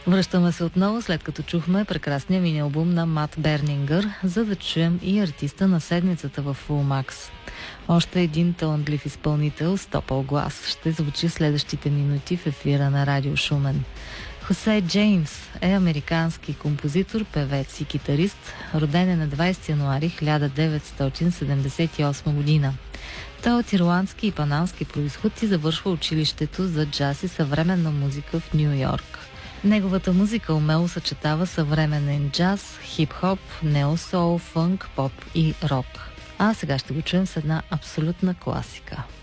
Връщаме се отново, след като чухме прекрасния мини-албум на Мат Бернингър, за да чуем и артиста на седмицата в Full Max. Още един талантлив изпълнител с топъл глас ще звучи в следващите минути в ефира на Радио Шумен. Хосе Джеймс е американски композитор, певец и китарист, роден е на 20 януари 1978 година. Той е от ирландски и панамски произход и завършва училището за джаз и съвременна музика в Ню Йорк. Неговата музика умело съчетава съвременен джаз, хип-хоп, неосол, фънк, поп и рок. А сега ще го чуем с една абсолютна класика.